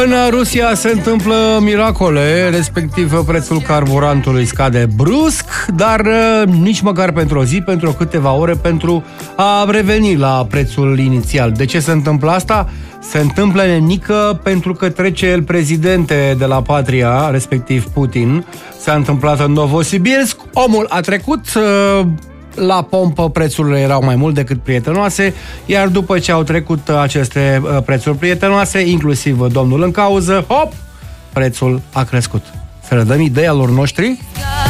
În Rusia se întâmplă miracole, respectiv prețul carburantului scade brusc, dar nici măcar pentru o zi, pentru câteva ore, pentru a reveni la prețul inițial. De ce se întâmplă asta? Se întâmplă, nenică, pentru că trece el prezidente de la patria, respectiv Putin. S-a întâmplat în Novosibirsk, omul a trecut... La pompă prețurile erau mai mult decât prietenoase, iar după ce au trecut aceste prețuri prietenoase, inclusiv domnul în cauză, hop, prețul a crescut. Să le dăm ideea lor noștri?